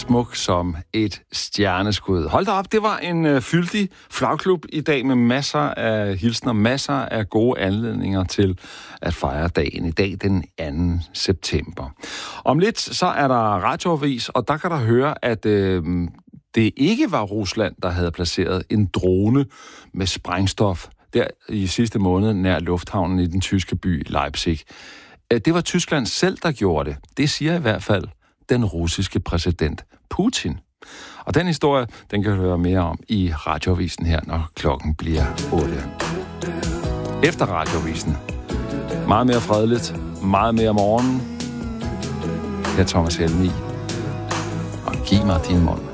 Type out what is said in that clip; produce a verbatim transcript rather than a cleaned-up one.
smuk som et stjerneskud. Hold da op, det var en øh, fyldig flagklub i dag med masser af hilsner, masser af gode anledninger til at fejre dagen i dag, den anden september. Om lidt så er der radioavis, og der kan der høre, at øh, det ikke var Rusland, der havde placeret en drone med sprængstof der i sidste måned nær lufthavnen i den tyske by Leipzig. Det var Tyskland selv, der gjorde det. Det siger i hvert fald den russiske præsident Putin. Og den historie, den kan du høre mere om i radioavisen her, når klokken bliver otte. Efter radioavisen. Meget mere fredeligt, meget mere morgen. Her er Thomas Helmi. Og giv mig din mund.